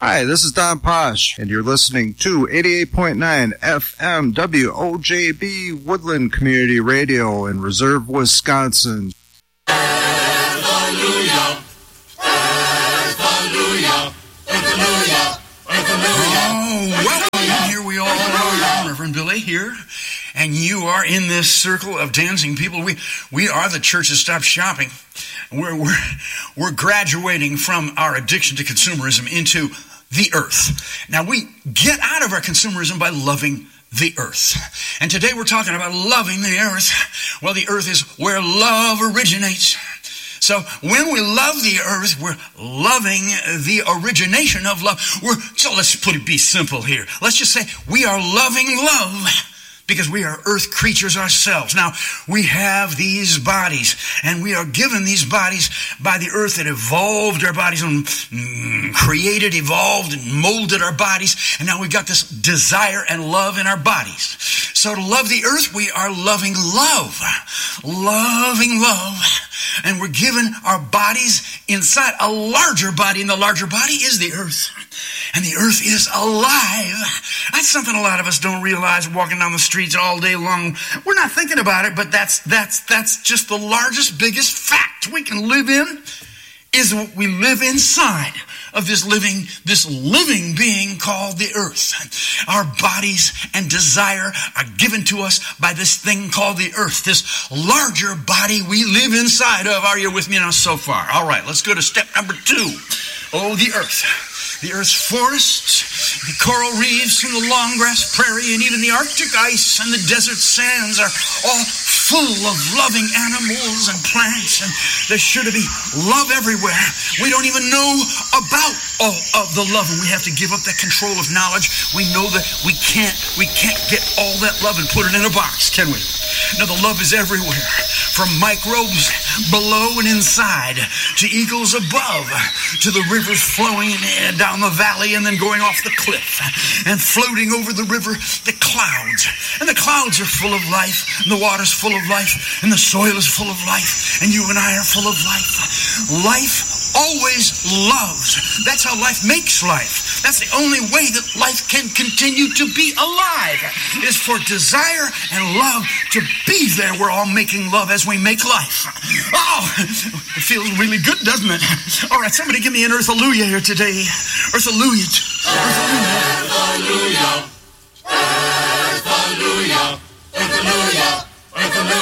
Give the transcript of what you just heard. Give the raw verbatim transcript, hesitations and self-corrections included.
Hi, this is Don Posh, and you're listening to eighty-eight point nine F M W O J B Woodland Community Radio in Reserve, Wisconsin. Hallelujah! Hallelujah! Hallelujah! Oh, welcome. Here we all are, Reverend Billy here. And you are in this circle of dancing people. We we are the Church of Stop Shopping. We're we're we're graduating from our addiction to consumerism into the earth. Now we get out of our consumerism by loving the earth. And today we're talking about loving the earth. Well, the earth is where love originates. So when we love the earth, we're loving the origination of love. We're so let's put it be simple here. Let's just say we are loving love. Because we are earth creatures ourselves. Now, we have these bodies, and we are given these bodies by the earth that evolved our bodies and mm, created, evolved, and molded our bodies. And now we've got this desire and love in our bodies. So to love the earth, we are loving love. Loving love. And we're given our bodies inside a larger body, and the larger body is the earth. And the earth is alive. That's something a lot of us don't realize walking down the streets all day long. We're not thinking about it, but that's that's that's just the largest, biggest fact we can live in is we live inside of this living, this living being called the earth. Our bodies and desire are given to us by this thing called the earth, this larger body we live inside of. Are you with me now so far? All right, let's go to step number two. Oh, the earth. The earth's forests, the coral reefs, and the long grass prairie, and even the Arctic ice and the desert sands are all full of loving animals and plants, and there's sure to be love everywhere. We don't even know about all of the love, and we have to give up that control of knowledge. We know that we can't, we can't get all that love and put it in a box, can we? No, the love is everywhere, from microbes below and inside, to eagles above, to the rivers flowing down the valley and then going off the cliff, and floating over the river, the clouds. And the clouds are full of life, and the water's full of life, and the soil is full of life, and you and I are full of life. Life always loves. That's how life makes life. That's the only way that life can continue to be alive, is for desire and love to be there. We're all making love as we make life. Oh, it feels really good, doesn't it? All right, somebody give me an earth-alleluia here today. Earth-alleluia. Earth-alleluia. Earth-alleluia. Earth-alleluia.